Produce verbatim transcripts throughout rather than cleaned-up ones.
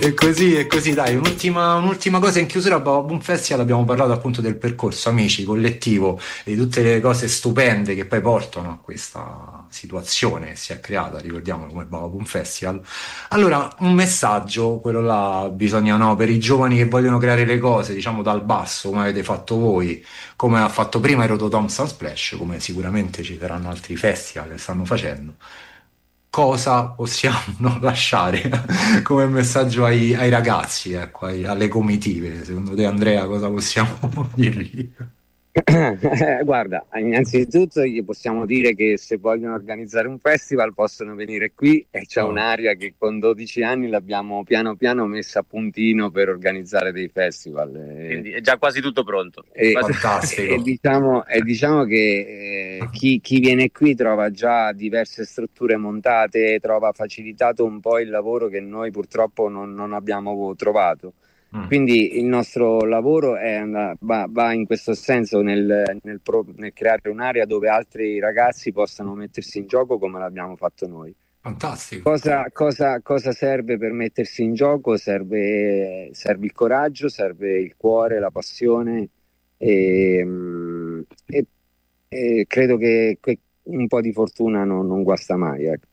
E così, e così, dai, un'ultima, un'ultima cosa in chiusura. A Baba Boom Festival abbiamo parlato appunto del percorso, amici, collettivo, e di tutte le cose stupende che poi portano a questa situazione che si è creata, ricordiamo, come Baba Boom Festival. Allora, un messaggio, quello là, bisogna, no, per i giovani che vogliono creare le cose, diciamo, dal basso, come avete fatto voi, come ha fatto prima il Rototom Sunsplash, come sicuramente ci saranno altri festival che stanno facendo. Cosa possiamo non lasciare come messaggio ai, ai ragazzi, ecco, ai- alle comitive? Secondo te, Andrea, cosa possiamo dirgli? Eh, Guarda, innanzitutto gli possiamo dire che se vogliono organizzare un festival possono venire qui e c'è Oh, un'area che con dodici anni l'abbiamo piano piano messa a puntino per organizzare dei festival. E, Quindi è già quasi tutto pronto. e- Quasi- e fantastico. diciamo, e diciamo che eh, chi, chi viene qui trova già diverse strutture montate, trova facilitato un po' il lavoro che noi purtroppo non non abbiamo trovato. Mm, Quindi il nostro lavoro è and- va, va in questo senso nel, nel pro- nel creare un'area dove altri ragazzi possano mettersi in gioco come l'abbiamo fatto noi. fantastico. Cosa, cosa- cosa serve per mettersi in gioco? Serve, serve il coraggio, serve il cuore, la passione e, mm, e- e credo che, che un po' di fortuna non, non guasta mai, ecco.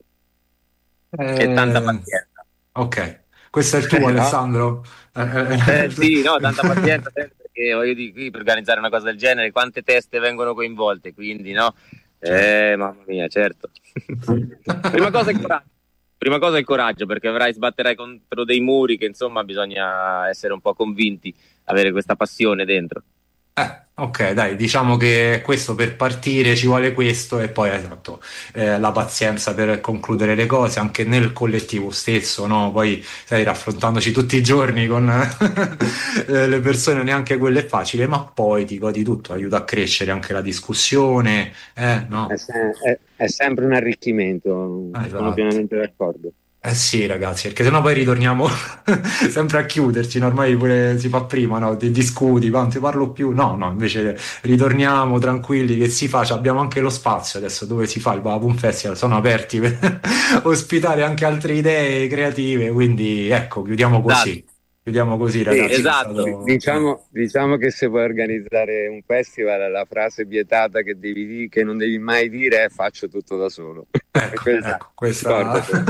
E tanta Eh, pazienza. ok, questo è il tuo, No? Alessandro? Eh, eh, Eh, sì, no, tanta eh. pazienza sempre, perché voglio dire, qui per organizzare una cosa del genere, quante teste vengono coinvolte, quindi no? Certo. Eh, mamma mia, certo. Prima cosa è il coraggio. Prima cosa è il coraggio, perché avrai, sbatterai contro dei muri che insomma bisogna essere un po' convinti, avere questa passione dentro. Eh, ok, dai, diciamo che questo per partire ci vuole questo e poi esatto, eh, la pazienza per concludere le cose anche nel collettivo stesso, no? Poi sai, raffrontandoci tutti i giorni con eh, le persone, neanche quello è facile, ma poi ti godi tutto, aiuta a crescere anche la discussione, eh, È, no? se- è- è sempre un arricchimento, sono Esatto. pienamente d'accordo. Eh sì, ragazzi, perché sennò poi ritorniamo sempre a chiuderci, no? Ormai pure si fa prima, no? Ti discuti, va, non ti parlo più. No, no, invece ritorniamo tranquilli che si fa, cioè, abbiamo anche lo spazio adesso dove si fa il Babun Festival, sono aperti per ospitare anche altre idee creative, quindi ecco, chiudiamo Esatto, così. Chiudiamo così, Sì, ragazzi, è esatto. di- stato... eh, diciamo, diciamo che se vuoi organizzare un festival, la frase vietata che devi di- che non devi mai dire è faccio tutto da solo. ecco, Questa, ecco, questa ricordatelo.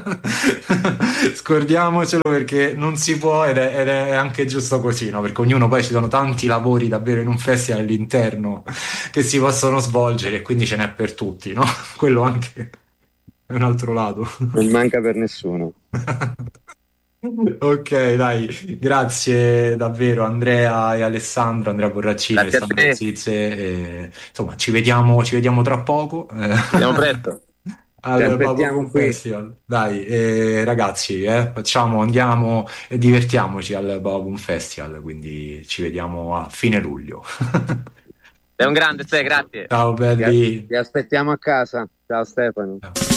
scordiamocelo perché non si può ed è, ed è anche giusto così, no? Perché ognuno poi ci sono tanti lavori davvero in un festival all'interno che si possono svolgere e quindi ce n'è per tutti, no? Quello anche è un altro lato. Non manca per nessuno. Ok, dai, grazie davvero Andrea e Alessandro, Andrea Borraccino e Grazie a Alessandro te, Zizze. E, insomma, ci vediamo, ci vediamo tra poco eh, ci vediamo presto. Ti al aspettiamo Bababum qui. Festival. Dai, eh, ragazzi, eh, facciamo, andiamo e divertiamoci al Bababum Festival, quindi ci vediamo a fine luglio. Sei un grande, Ste, grazie. Ciao Ti, a- belli. ti aspettiamo a casa. Ciao Stefano.